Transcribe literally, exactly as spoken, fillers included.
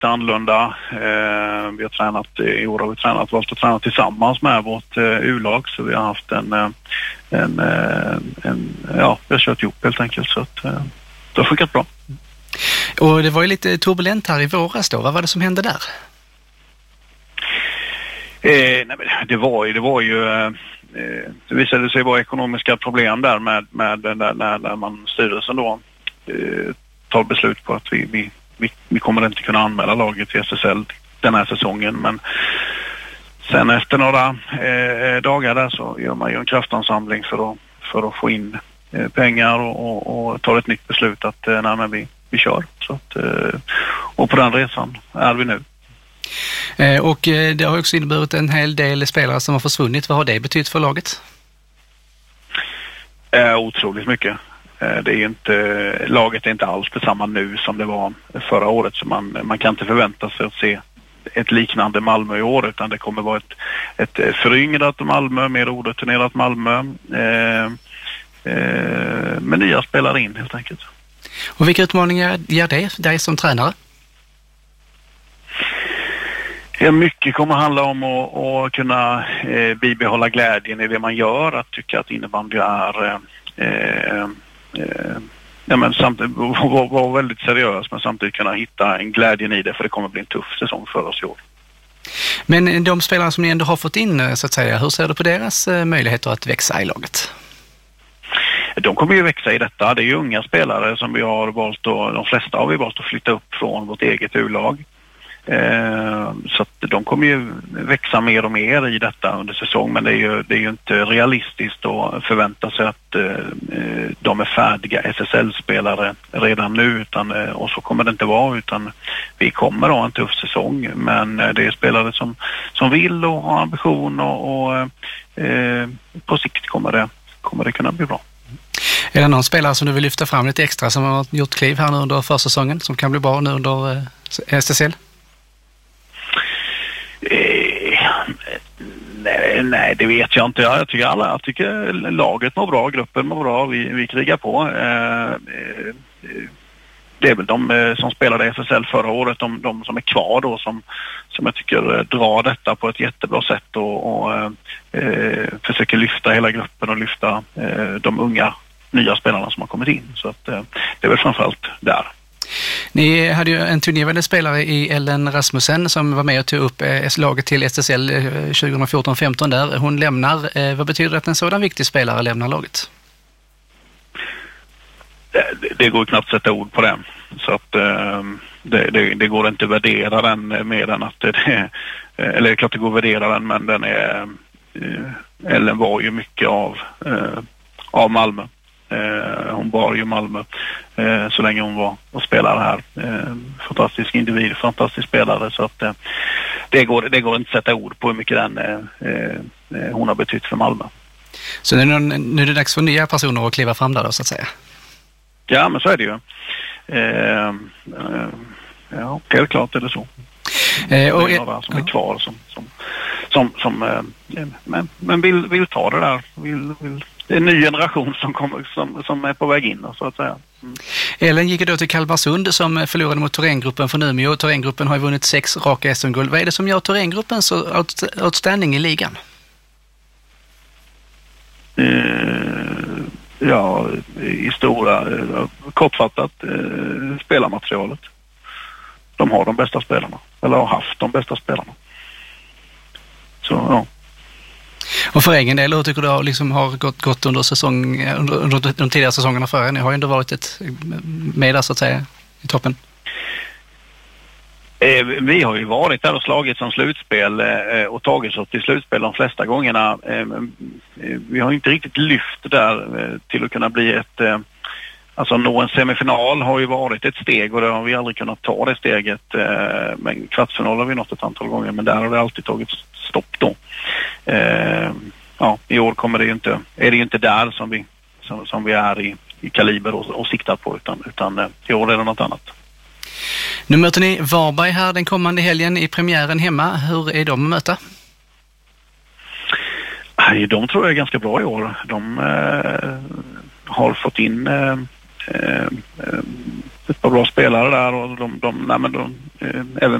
lite annorlunda. Eh, vi har tränat, i år har vi tränat, valt att träna tillsammans med vårt eh, U-lag, så vi har haft en, en, en, en ja, vi har kört ihop helt enkelt, så att eh, det har funkat bra. Och det var ju lite turbulent här i våras då. Vad var det som hände där? Eh, nej, men det var ju, det var ju eh, det visade sig vara ekonomiska problem där med, med när, när, när man styrelsen då eh, tar beslut på att vi, vi, vi, vi kommer inte kunna anmäla laget till S S L den här säsongen, men sen efter några eh, dagar där så gör man ju en kraftansamling för att, för att få in eh, pengar och, och, och tar ett nytt beslut att eh, nej, men vi, vi kör. Så att, eh, och på den resan är vi nu. Eh, och eh, det har också inneburit en hel del spelare som har försvunnit. Vad har det betytt för laget? Eh, otroligt mycket. Eh, det är ju inte, laget är inte alls detsamma nu som det var förra året, så man, man kan inte förvänta sig att se ett liknande Malmö i år, utan det kommer vara ett, ett föryngrat Malmö, mer orutinerat Malmö eh, eh, med nya spelare in helt enkelt. Och vilka utmaningar ger det dig som tränare? Ja, mycket kommer handla om att, att kunna eh, bibehålla glädjen i det man gör, att tycka att innebandy är eh, eh, ja, men samtidigt vara var väldigt seriös, men samtidigt kunna hitta en glädjen i det, för det kommer bli en tuff säsong för oss i år. Men de spelare som ni ändå har fått in, så att säga, hur ser du på deras möjligheter att växa i laget? De kommer ju växa i detta. Det är ju unga spelare som vi har valt att, de flesta har vi valt att flytta upp från vårt eget U-lag. Eh, så att de kommer ju växa mer och mer i detta under säsong, men det är ju, det är ju inte realistiskt att förvänta sig att eh, de är färdiga S S L-spelare redan nu, utan, eh, och så kommer det inte vara, utan vi kommer ha en tuff säsong, men eh, det är spelare som, som vill och har ambition, och, och eh, på sikt kommer det, kommer det kunna bli bra. Är det någon spelare som du vill lyfta fram lite extra som har gjort kliv här nu under försäsongen som kan bli bra nu under eh, S S L? Eh, nej, nej, det vet jag inte. Jag tycker alla, jag tycker laget mår bra, gruppen mår bra, vi, vi krigar på. Eh, eh, det är väl de som spelade S S L förra året, de, de som är kvar då, som, som jag tycker drar detta på ett jättebra sätt och, och eh, försöker lyfta hela gruppen och lyfta eh, de unga nya spelarna som har kommit in. Så att, eh, det är väl framförallt där. Ni hade ju en turnerande spelare i Ellen Rasmussen som var med och tog upp laget till S S L tjugohundrafjorton femton där. Hon lämnar. Vad betyder det att en sådan viktig spelare lämnar laget? Det, det går knappt att sätta ord på den. Så att det, det, det går inte att värdera den mer än att det, eller det är klart det går att värdera den, men den är, Ellen var ju mycket av, av Malmö. Eh, hon bar ju Malmö eh, så länge hon var och spelade här. Eh, fantastisk individ, fantastisk spelare, så att eh, det, går, det går inte att sätta ord på hur mycket den eh, hon har betytt för Malmö. Så nu, nu är det dags för nya personer att kliva fram där då, så att säga? Ja, men så är det ju. Eh, eh, ja, helt klart är det så. Eh, och det är några som är kvar som, som, som, som eh, men, men vill, vill ta det där, vill, vill det är en ny generation som, kommer, som, som är på väg in, så att säga. Mm. Ellen gick då till Kalmarsund som förlorade mot Thorengruppen från Umeå. Thorengruppen har ju vunnit sex raka S M-guld. Vad är det som gör Thorengruppen så out, outstanding i ligan? Eh, ja, i stora, eh, kortfattat eh, spelarmaterialet. De har de bästa spelarna, eller har haft de bästa spelarna. Så, ja. Och för egen del, hur tycker du liksom har gått, gått under, säsong, under, under de tidigare säsongerna förra? Ni har ju ändå varit ett med där, så att säga, i toppen. Eh, vi har ju varit där och slagit som slutspel eh, och tagit oss till slutspel de flesta gångerna. Eh, vi har inte riktigt lyft där eh, till att kunna bli ett... Eh, alltså nå en semifinal har ju varit ett steg, och det har vi aldrig kunnat ta det steget. Eh, men kvartsfinal har vi nått ett antal gånger, men där har det alltid tagit stopp då. Eh, ja, i år kommer det ju inte, är det ju inte där som vi, som, som vi är i, i kaliber och, och siktar på, utan, utan eh, i år är det något annat. Nu möter ni Varberg här den kommande helgen i premiären hemma. Hur är de att möta? De tror jag är ganska bra i år. De eh, har fått in eh, eh, ett par bra spelare där och de, de, nej men de, eh, även